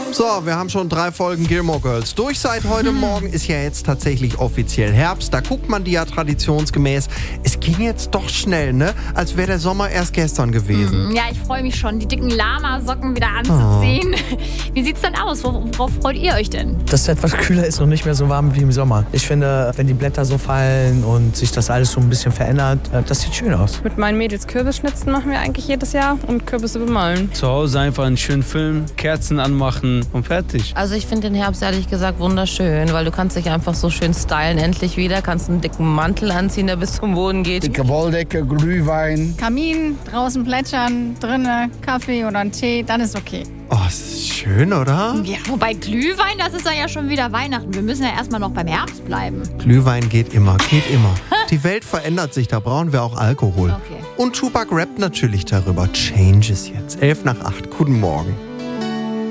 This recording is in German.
So, wir haben schon 3 Folgen Gilmore Girls durch. Seit heute Morgen ist ja jetzt tatsächlich offiziell Herbst. Da guckt man die ja traditionsgemäß. Es ging jetzt doch schnell, ne? Als wäre der Sommer erst gestern gewesen. Ja, ich freue mich schon, die dicken Lama-Socken wieder anzuziehen. Wie sieht's denn aus? Worauf freut ihr euch denn? Dass es etwas kühler ist und nicht mehr so warm wie im Sommer. Ich finde, wenn die Blätter so fallen und sich das alles so ein bisschen verändert, das sieht schön aus. Mit meinen Mädels Kürbisschnitzen machen wir eigentlich jedes Jahr und Kürbisse bemalen. Zu Hause einfach einen schönen Film, Kerzen anmachen und fertig. Also ich finde den Herbst ehrlich gesagt wunderschön, weil du kannst dich einfach so schön stylen endlich wieder. Kannst einen dicken Mantel anziehen, der bis zum Boden geht. Dicke Wolldecke, Glühwein. Kamin, draußen plätschern, drinnen Kaffee oder einen Tee, dann ist okay. Oh, ist schön, oder? Ja, wobei Glühwein, das ist ja schon wieder Weihnachten. Wir müssen ja erstmal noch beim Herbst bleiben. Glühwein geht immer. Die Welt verändert sich, da brauchen wir auch Alkohol. Okay. Und Tupac rappt natürlich darüber. Change ist jetzt. 7:55. Guten Morgen.